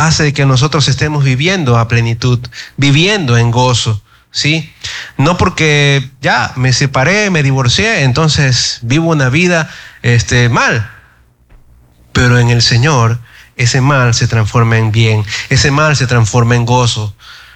hace que nosotros estemos viviendo a plenitud, viviendo en gozo, ¿sí? No porque ya me separé, me divorcié, entonces vivo una vida mal. Pero en el Señor, ese mal se transforma en bien, ese mal se transforma en gozo.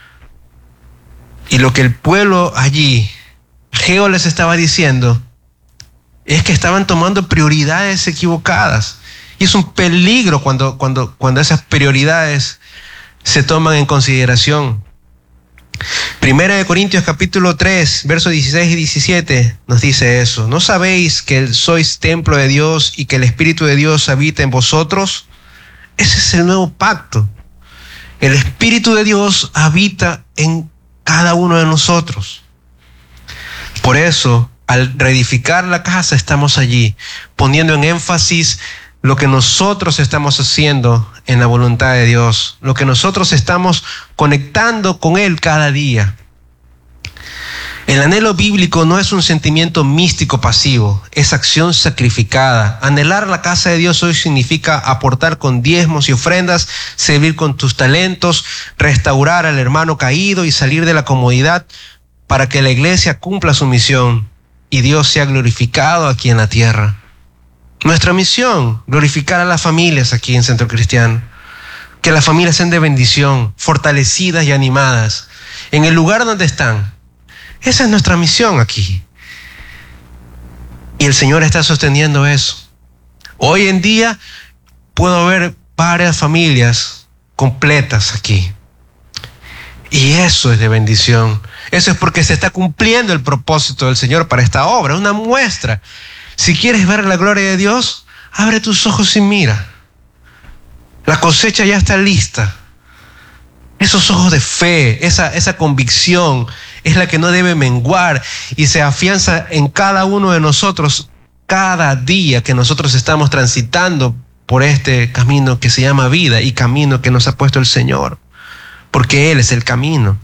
Y lo que el pueblo allí, Ageo les estaba diciendo, es que estaban tomando prioridades equivocadas. Y es un peligro cuando esas prioridades se toman en consideración. Primera de Corintios capítulo 3, versos 16 y 17 nos dice eso. ¿No sabéis que sois templo de Dios y que el Espíritu de Dios habita en vosotros? Ese es el nuevo pacto. El Espíritu de Dios habita en cada uno de nosotros. Por eso, al reedificar la casa, estamos allí, poniendo en énfasis lo que nosotros estamos haciendo en la voluntad de Dios, lo que nosotros estamos conectando con Él cada día. El anhelo bíblico no es un sentimiento místico pasivo, es acción sacrificada. Anhelar la casa de Dios hoy significa aportar con diezmos y ofrendas, servir con tus talentos, restaurar al hermano caído y salir de la comodidad para que la iglesia cumpla su misión y Dios sea glorificado aquí en la tierra. Nuestra misión, glorificar a las familias aquí en Centro Cristiano. Que las familias sean de bendición, fortalecidas y animadas en el lugar donde están. Esa es nuestra misión aquí. Y el Señor está sosteniendo eso. Hoy en día puedo ver varias familias completas aquí. Y eso es de bendición. Eso es porque se está cumpliendo el propósito del Señor para esta obra, una muestra. Si quieres ver la gloria de Dios, abre tus ojos y mira. La cosecha ya está lista. Esos ojos de fe, esa convicción es la que no debe menguar y se afianza en cada uno de nosotros cada día que nosotros estamos transitando por este camino que se llama vida y camino que nos ha puesto el Señor, porque Él es el camino.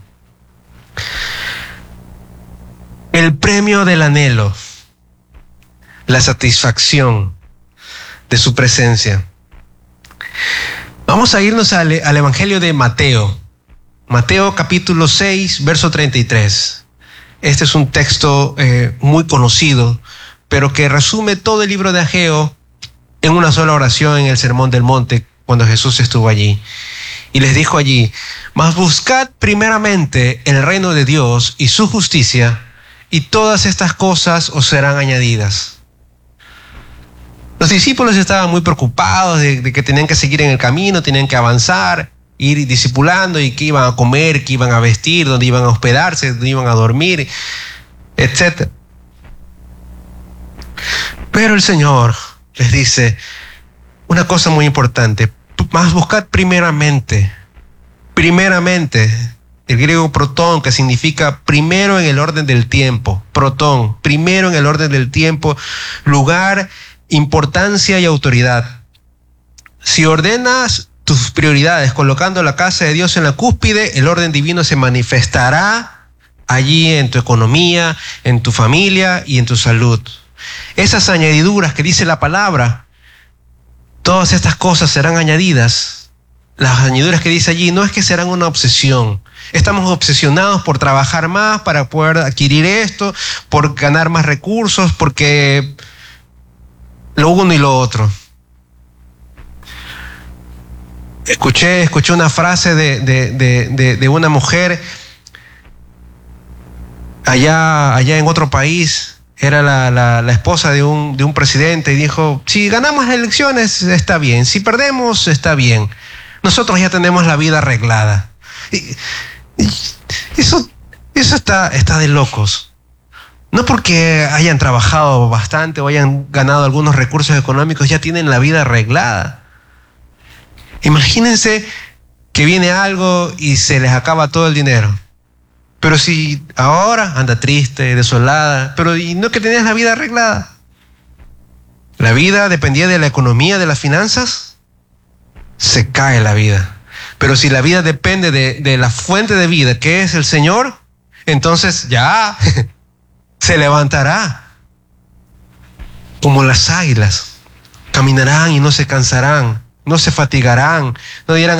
El premio del anhelo, la satisfacción de su presencia. Vamos a irnos al Evangelio de Mateo. Mateo capítulo 6, verso 33. Este es un texto muy conocido, pero que resume todo el libro de Ageo en una sola oración en el Sermón del Monte, cuando Jesús estuvo allí. Y les dijo allí: mas buscad primeramente el reino de Dios y su justicia, y todas estas cosas os serán añadidas. Los discípulos estaban muy preocupados de que tenían que seguir en el camino, tenían que avanzar, ir discipulando, y qué iban a comer, qué iban a vestir, dónde iban a hospedarse, dónde iban a dormir, etc. Pero el Señor les dice una cosa muy importante: más buscad primeramente, el griego protón, que significa primero en el orden del tiempo, protón, primero en el orden del tiempo, lugar, importancia y autoridad. Si ordenas tus prioridades colocando la casa de Dios en la cúspide, el orden divino se manifestará allí en tu economía, en tu familia y en tu salud. Esas añadiduras que dice la palabra, todas estas cosas serán añadidas. Las añadiduras que dice allí no es que serán una obsesión. Estamos obsesionados por trabajar más para poder adquirir esto, por ganar más recursos, porque lo uno y lo otro. Escuché una frase de una mujer allá en otro país. Era la esposa de un presidente, y dijo: si ganamos las elecciones está bien, si perdemos está bien, nosotros ya tenemos la vida arreglada. Y eso está de locos. No porque hayan trabajado bastante o hayan ganado algunos recursos económicos ya tienen la vida arreglada. Imagínense que viene algo y se les acaba todo el dinero. Pero si ahora anda triste, desolada, pero ¿y no que tenías la vida arreglada? La vida dependía de la economía, de las finanzas, se cae la vida. Pero si la vida depende de la fuente de vida, que es el Señor, entonces ya se levantará como las águilas, caminarán y no se cansarán, no se fatigarán, no dirán: